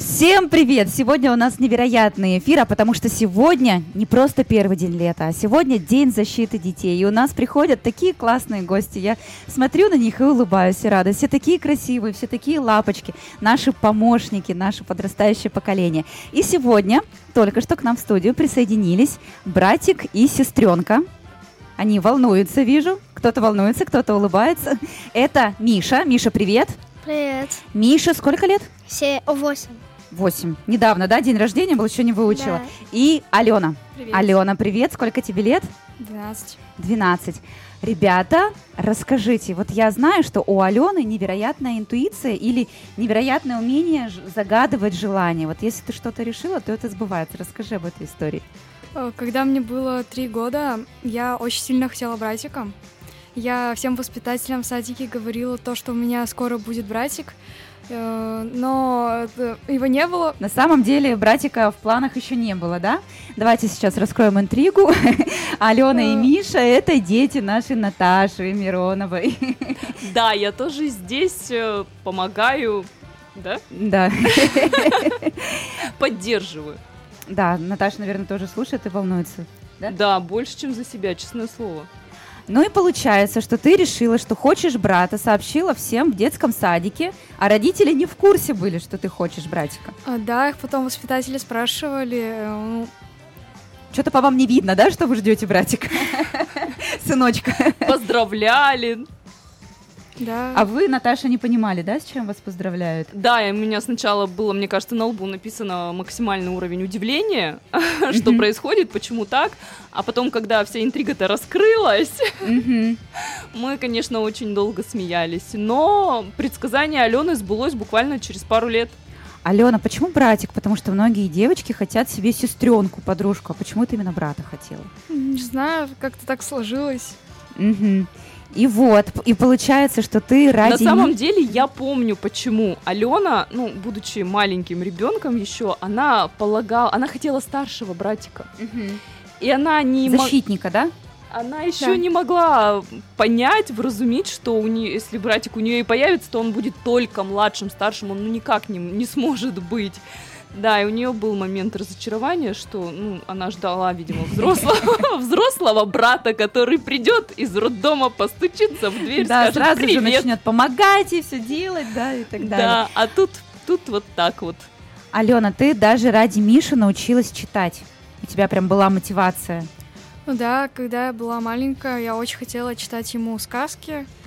Всем привет! Сегодня у нас невероятный эфир, потому что сегодня не просто первый день лета, а сегодня День защиты детей. И у нас приходят такие классные гости. Я смотрю на них и улыбаюсь, и радуюсь. Все такие красивые, все такие лапочки, наши помощники, наше подрастающее поколение. И сегодня только что к нам в студию присоединились братик и сестренка. Они волнуются, вижу. Кто-то волнуется, кто-то улыбается. Это Миша. Миша, привет! Привет. Миша, сколько лет? 8. 8. Недавно, да? День рождения был, еще не выучила. Да. И Алена. Привет. Алена, привет. Сколько тебе лет? 12. 12. Ребята, расскажите, вот я знаю, что у Алены невероятная интуиция или невероятное умение загадывать желания. Вот если ты что-то решила, то это сбывается. Расскажи об этой истории. Когда мне было 3 года, я очень сильно хотела братика. Я всем воспитателям в садике говорила то, что у меня скоро будет братик, но его не было. На самом деле братика в планах еще не было, да? Давайте сейчас раскроем интригу. Алена и Миша — это дети нашей Наташи Мироновой. Да, я тоже здесь помогаю, да? Да. Поддерживаю. Да, Наташа, наверное, тоже слушает и волнуется. Да? Да, больше, чем за себя, честное слово. Ну и получается, что ты решила, что хочешь брата, сообщила всем в детском садике, а родители не в курсе были, что ты хочешь братика. Да, их потом воспитатели спрашивали. Что-то по вам не видно, да, что вы ждете братика? Сыночка. Поздравляли. Да. А вы, Наташа, не понимали, да, с чем вас поздравляют? Да, и у меня сначала было, мне кажется, на лбу написано максимальный уровень удивления, что происходит, почему так. А потом, когда вся интрига-то раскрылась, мы, конечно, очень долго смеялись. Но предсказание Алены сбылось буквально через пару лет. Алена, почему братик? Потому что многие девочки хотят себе сестренку, подружку. А почему ты именно брата хотела? Не знаю, как-то так сложилось. И вот, и получается, что ты ради... На самом деле я помню, почему Алена, будучи маленьким ребенком еще, она хотела старшего братика. И она не... Защитника, да? Она еще не могла понять, вразумить, что если братик у нее и появится, то он будет только младшим, старшим, он никак не сможет быть. Да, и у нее был момент разочарования, что она ждала, видимо, взрослого брата, который придет из роддома, постучится в дверь, скажет сразу привет. же начнет помогать и все делать, да, и так далее. Да, а тут вот так вот. Алена, ты даже ради Миши научилась читать. У тебя прям была мотивация. Да, когда я была маленькая, я очень хотела читать ему сказки.